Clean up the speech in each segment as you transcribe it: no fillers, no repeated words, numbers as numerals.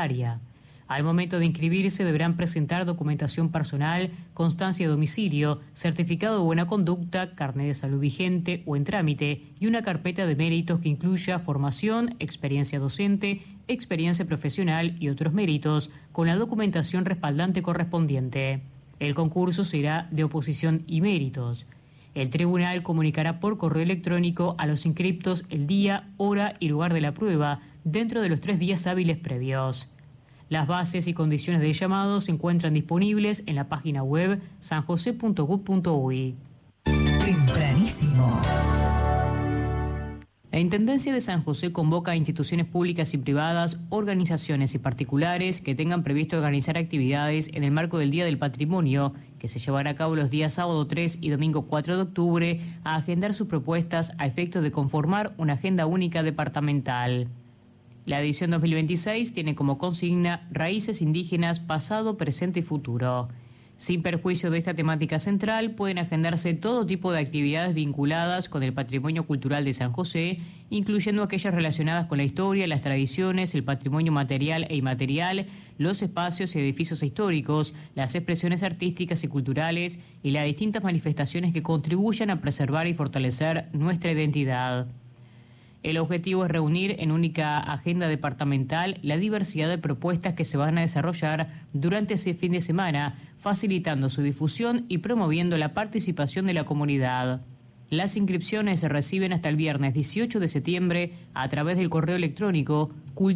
horaria. Al momento de inscribirse deberán presentar documentación personal, constancia de domicilio, certificado de buena conducta, carnet de salud vigente o en trámite y una carpeta de méritos que incluya formación, experiencia docente, experiencia profesional y otros méritos, con la documentación respaldante correspondiente. El concurso será de oposición y méritos. El tribunal comunicará por correo electrónico a los inscriptos el día, hora y lugar de la prueba dentro de los 3 días hábiles previos. Las bases y condiciones de llamado se encuentran disponibles en la página web sanjose.gov.uy. Tempranísimo. La Intendencia de San José convoca a instituciones públicas y privadas, organizaciones y particulares que tengan previsto organizar actividades en el marco del Día del Patrimonio, que se llevará a cabo los días sábado 3 y domingo 4 de octubre, a agendar sus propuestas a efectos de conformar una agenda única departamental. La edición 2026 tiene como consigna Raíces indígenas, pasado, presente y futuro. Sin perjuicio de esta temática central, pueden agendarse todo tipo de actividades vinculadas con el patrimonio cultural de San José, incluyendo aquellas relacionadas con la historia, las tradiciones, el patrimonio material e inmaterial, los espacios y edificios históricos, las expresiones artísticas y culturales y las distintas manifestaciones que contribuyan a preservar y fortalecer nuestra identidad. El objetivo es reunir en única agenda departamental la diversidad de propuestas que se van a desarrollar durante ese fin de semana, facilitando su difusión y promoviendo la participación de la comunidad. Las inscripciones se reciben hasta el viernes 18 de septiembre a través del correo electrónico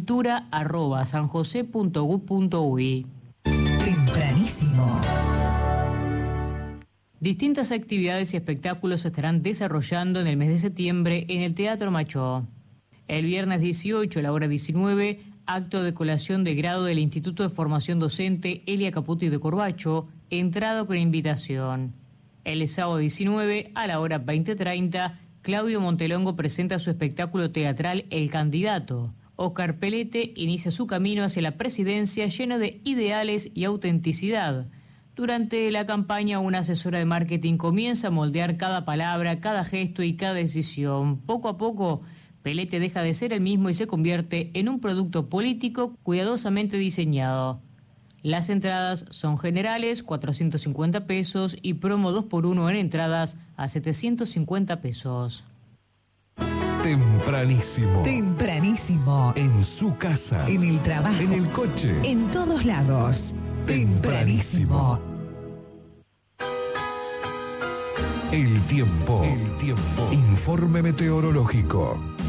cultura@sanjose.gov.uy. Tempranísimo. Distintas actividades y espectáculos se estarán desarrollando en el mes de septiembre en el Teatro Machó. El viernes 18 a la hora 19, acto de colación de grado del Instituto de Formación Docente Elia Caputo y de Corbacho, entrada con invitación. El sábado 19 a la hora 20:30, Claudio Montelongo presenta su espectáculo teatral El Candidato. Oscar Pelete inicia su camino hacia la presidencia lleno de ideales y autenticidad. Durante la campaña, una asesora de marketing comienza a moldear cada palabra, cada gesto y cada decisión. Poco a poco, Pelete deja de ser el mismo y se convierte en un producto político cuidadosamente diseñado. Las entradas son generales, 450 pesos, y promo 2x1 en entradas a 750 pesos. Tempranísimo. Tempranísimo. En su casa. En el trabajo. En el coche. En todos lados. Tempranísimo. El tiempo. Informe meteorológico.